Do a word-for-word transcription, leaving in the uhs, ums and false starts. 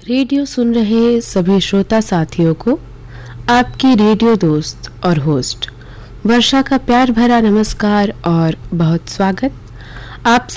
Radio सुन रहे सभी श्रोता साथियों को आपकी रेडियो दोस्त और होस्ट वर्षा का प्यार भरा नमस्कार और बहुत स्वागत। आप